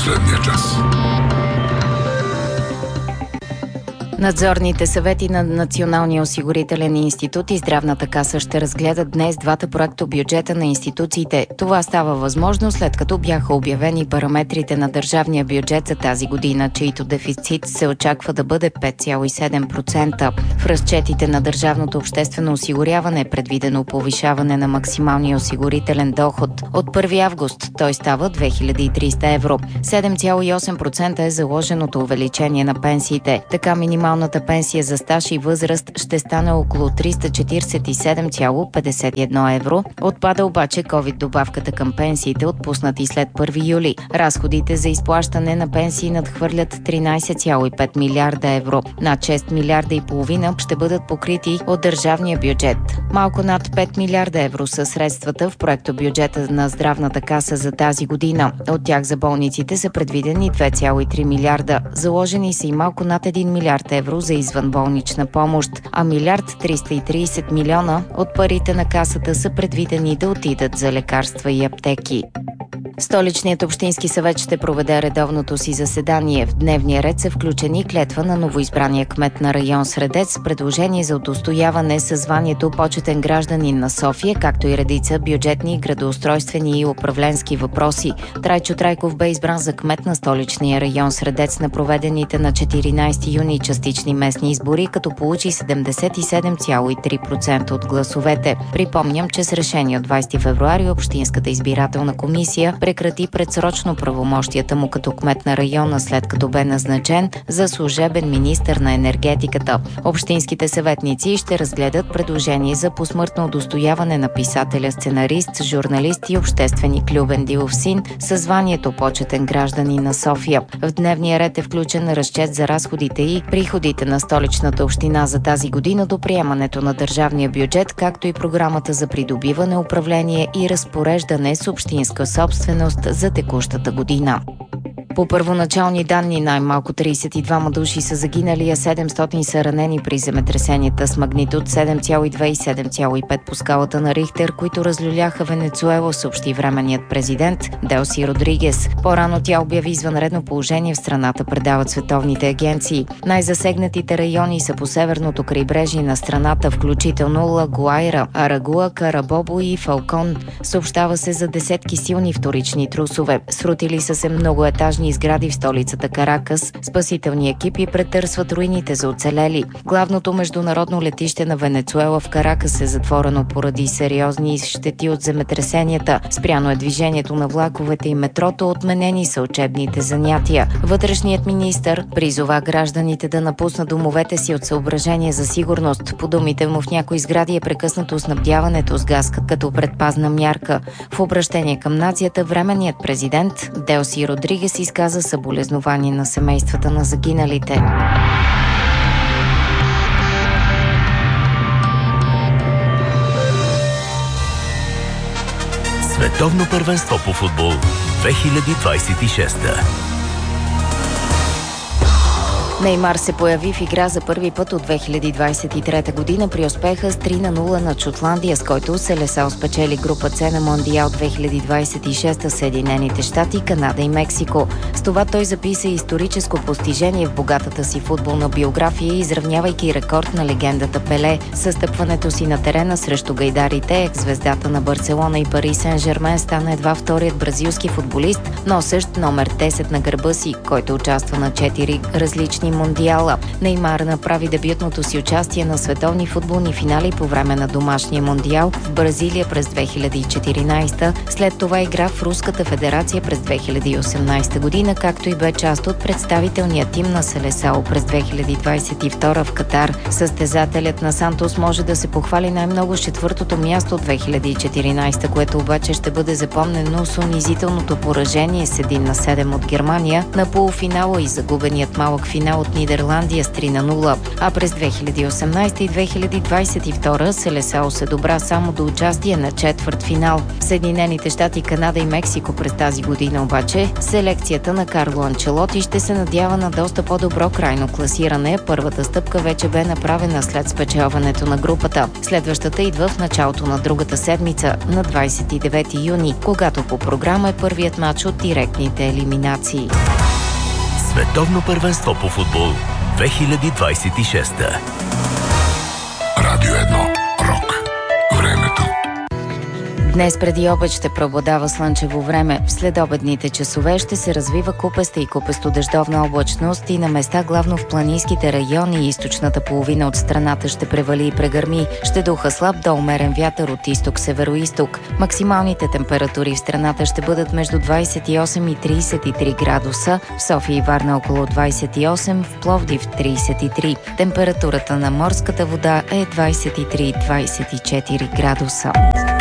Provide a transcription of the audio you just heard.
последния час. Надзорните съвети на Националния осигурителен институт и Здравната каса ще разгледат днес двата проекта бюджета на институциите. Това става възможно след като бяха обявени параметрите на държавния бюджет за тази година, чието дефицит се очаква да бъде 5,7%. В разчетите на държавното обществено осигуряване е предвидено повишаване на максималния осигурителен доход. От 1 август той става 2300 евро. 7,8% е заложеното увеличение на пенсиите. Така минималната пенсия за стаж и възраст ще стане около 347,51 евро. Отпада обаче ковид-добавката към пенсиите, отпуснати след 1 юли. Разходите за изплащане на пенсии надхвърлят 13,5 милиарда евро. Над 6 милиарда и половина ще бъдат покрити от държавния бюджет. Малко над 5 милиарда евро са средствата в проекто бюджета на Здравната каса за тази година. От тях за болниците са предвидени 2,3 милиарда. Заложени са и малко над 1 милиард евро за извънболнична помощ, а 1,330 милиона от парите на касата са предвидени да отидат за лекарства и аптеки. Столичният общински съвет ще проведе редовното си заседание. В дневния ред са включени клетва на новоизбрания кмет на район Средец, предложение за удостояване със званието почетен гражданин на София, както и редица бюджетни, градоустройствени и управленски въпроси. Трайчо Трайков бе избран за кмет на столичния район Средец на проведените на 14 юни частични местни избори, като получи 77,3% от гласовете. Припомням, че с решение от 20 февруари Общинската избирателна комисия прекрати предсрочно правомощията му като кмет на района, след като бе назначен за служебен министър на енергетиката. Общинските съветници ще разгледат предложение за посмъртно удостояване на писателя, сценарист, журналист и общественик Любен Дилов син със званието почетен гражданин на София. В дневния ред е включен разчет за разходите и приходите на столичната община за тази година до приемането на държавния бюджет, както и програмата за придобиване, управление и разпореждане с общинска собственост за текущата година. По първоначални данни най-малко 32 души са загинали, а 700 са ранени при земетресенията с магнитуд 7,2 и 7,5 по скалата на Рихтер, които разлюляха Венецуела, съобщи временният президент Делси Родригес. По-рано тя обяви извънредно положение в страната, предават световните агенции. Най-засегнатите райони са по северното крайбрежие на страната, включително Ла Гуайра, Арагуа, Карабобо и Фалкон. Съобщава се за десетки силни вторични трусове. Срутили са се многоетажни сгради в столицата Каракас. Спасителни екипи претърсват руините за оцелели. Главното международно летище на Венецуела в Каракас е затворено поради сериозни щети от земетресенията. Спряно е движението на влаковете и метрото, отменени са учебните занятия. Вътрешният министър призова гражданите да напуснат домовете си от съображение за сигурност. По думите му, в някои сгради е прекъснато снабдяването с газ като предпазна мярка. В обращение към нацията, временният президент Делси Родригес изказа съболезнование на семействата на загиналите. Световно първенство по футбол 2026. Неймар се появи в игра за първи път от 2023 година при успеха с 3-0 над Шотландия, с който Селесао спечели група С на Мондиал 2026 Съединените щати, Канада и Мексико. С това той записа историческо постижение в богатата си футболна биография, изравнявайки рекорд на легендата Пеле. Със стъпването си на терена срещу гайдарите, екс-звездата на Барселона и Пари Сен-Жермен стана едва вторият бразилски футболист, носещ номер 10 на гърба си, който участва на 4 различни мондиала. Неймар направи дебютното си участие на световни футболни финали по време на домашния мондиал в Бразилия през 2014. След това игра в Руската федерация през 2018 година, както и бе част от представителния тим на Селесао през 2022 в Катар. Състезателят на Сантос може да се похвали най-много с четвъртото място от 2014, което обаче ще бъде запомнено с унизителното поражение с 1-7 от Германия на полуфинала и загубеният малък финал финал от Нидерландия с 3-0. А през 2018 и 2022 Селесао се добра само до участие на четвъртфинал. Съединените щати, Канада и Мексико през тази година обаче селекцията на Карло Анчелоти ще се надява на доста по-добро крайно класиране. Първата стъпка вече бе направена след спечелването на групата. Следващата идва в началото на другата седмица, на 29 юни, когато по програма е първият мач от директните елиминации. Световно първенство по футбол 2026. Радио 1. Рок. Времето. Днес преди обед ще преобладава слънчево време. В следобедните часове ще се развива купеста и купесто-дъждовна облачност и на места главно в планинските райони и източната половина от страната ще превали и прегърми. Ще духа слаб до умерен вятър от изток-североизток. Максималните температури в страната ще бъдат между 28 и 33 градуса. В София и Варна около 28, в Пловдив 33. Температурата на морската вода е 23-24 градуса.